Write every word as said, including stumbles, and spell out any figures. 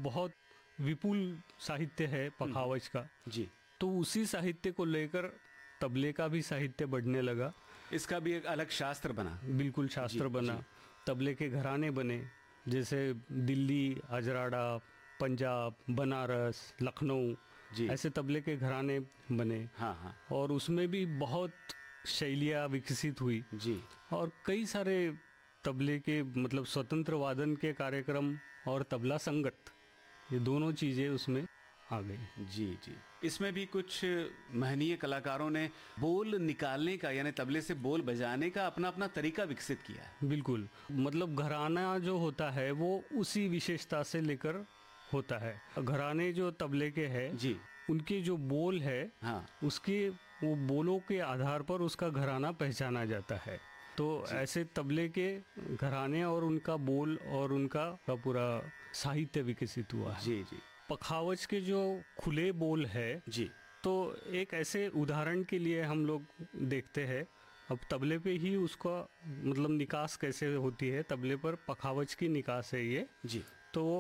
बहुत विपुल साहित्य है पखावज का जी। तो उसी साहित्य को लेकर तबले का भी साहित्य बढ़ने लगा। इसका भी एक अलग शास्त्र बना। बिल्कुल शास्त्र जी, बना। जी। तबले के घराने बने, जैसे दिल्ली, अजराड़ा, पंजाब, बनारस, लखनऊ, जी। ऐसे तबले के घराने बने। हाँ हाँ। और उसमें भी बहुत शैलियाँ विकसित हुई जी। और कई सारे तबले के मतलब स्वतंत्र वादन के कार्यक्रम और तबला संगत, ये दोनों चीज़ें उसमें आ गई। जी जी। इसमें भी कुछ महनीय कलाकारों ने बोल निकालने का, यानी तबले से बोल बजाने का अपना अपना तरीका विकसित किया है। बिल्कुल, मतलब घराना जो होता है वो उसी विशेषता से लेकर होता है। घराने जो तबले के हैं जी। उनके जो बोल है, हाँ। उसके वो बोलों के आधार पर उसका घराना पहचाना जाता है। तो ऐसे तबले के घराने और उनका बोल और उनका का पूरा साहित्य विकसित हुआ है। जी जी। पखावज के जो खुले बोल है जी। तो एक ऐसे उदाहरण के लिए हम लोग देखते हैं, अब तबले पे ही उसका मतलब निकास कैसे होती है, तबले पर पखावज की निकास है ये। जी। तो